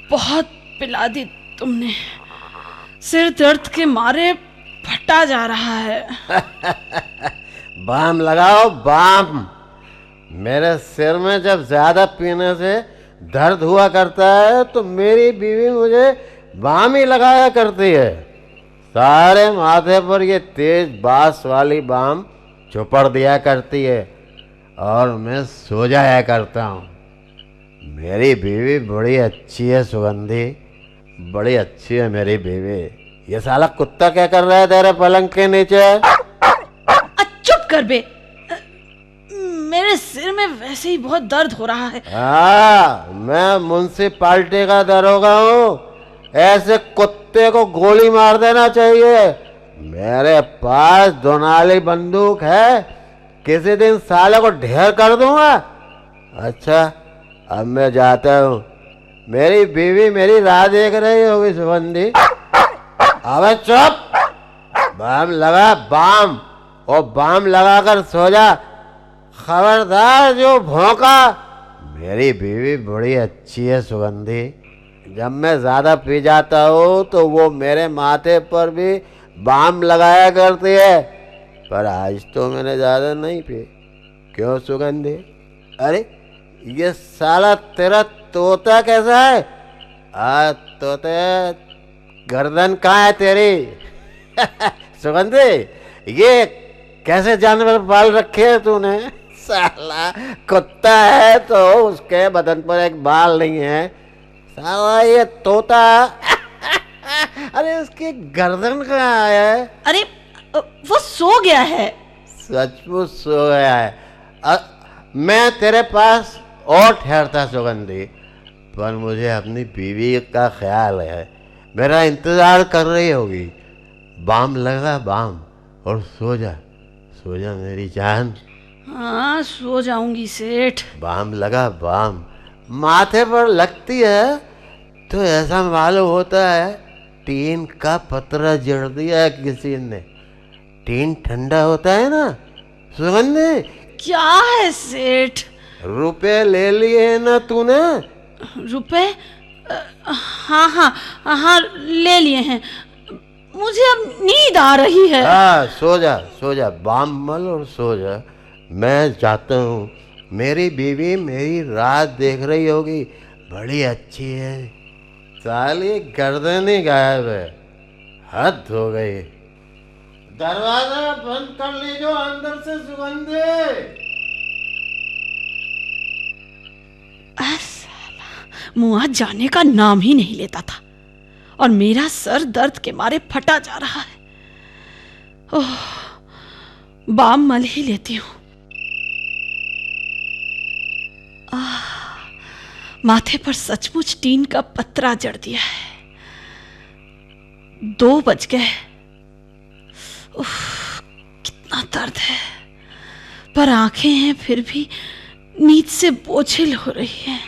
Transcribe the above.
बहुत पिला दी तुमने। सिर दर्द के मारे फटा जा रहा है। बाम लगाओ बाम। मेरे सिर में जब ज्यादा पीने से दर्द हुआ करता है तो मेरी बीवी मुझे बाम ही लगाया करती है। सारे माथे पर ये तेज बांस वाली बाम चुपड़ दिया करती है और मैं सो जाया करता हूँ। मेरी बीवी बड़ी अच्छी है सुगंधी, बड़ी अच्छी है मेरी बीवी। ये साला कुत्ता क्या कर रहा है तेरे पलंग के नीचे? चुप कर बे। मेरे सिर में वैसे ही बहुत दर्द हो रहा है। मैं म्युनिसिपालिटी का दरोगा हूँ। ऐसे कुत्ते को गोली मार देना चाहिए। मेरे पास दोनाली बंदूक है, किसी दिन साले को ढेर कर दूंगा। अच्छा अब मैं जाता हूँ, मेरी बीवी मेरी राह देख रही होगी सुगंधी। अबे चुप। बाम लगा बाम, और बाम लगाकर सो जा। खबरदार जो भौंका। मेरी बीवी बड़ी अच्छी है सुगंधी। जब मैं ज्यादा पी जाता हूँ तो वो मेरे माथे पर भी बाम लगाया करती है, पर आज तो मैंने ज्यादा नहीं पी। क्यों सुगंधी? अरे ये साला तेरा तोता कैसा है? तोते गर्दन कहाँ है तेरी? सुगंधी ये कैसे जानवर पाल रखे हैं तूने? साला कुत्ता है तो उसके बदन पर एक बाल नहीं है। साला ये तोता। अरे उसकी गर्दन कहाँ है? अरे वो सो गया है। सचमुच सो गया है। मैं तेरे पास और ठहरता सुगंधी, पर मुझे अपनी बीवी का ख्याल है। मेरा इंतजार कर रही होगी। बाम लगा बाम और सो जा मेरी जान। हाँ सो जाऊंगी सेठ। बाम लगा बाम। माथे पर लगती है तो ऐसा मालूम होता है टीन का पतरा जड़ दिया है किसी ने। टीन ठंडा होता है ना सुगंधी। क्या है सेठ? रुपए ले लिए ना तूने? रुपए? हाँ हाँ हाँ ले लिए हैं। मुझे अब नींद आ रही है। सो जा बाम मल और सो जा। मैं जाता हूँ, मेरी बीवी मेरी रात देख रही होगी। बड़ी अच्छी है। साली गर्दन ही गायब है। हद हो गई। दरवाजा बंद कर लीजिए अंदर से सुगंधी। मुआ जाने का नाम ही नहीं लेता था और मेरा सर दर्द के मारे फटा जा रहा है। ओह बाम मल ही लेती हूँ। माथे पर सचमुच टीन का पतरा जड़ दिया है। 2 बज गए। कितना दर्द है, पर आंखें हैं फिर भी नींद से बोझिल हो रही हैं।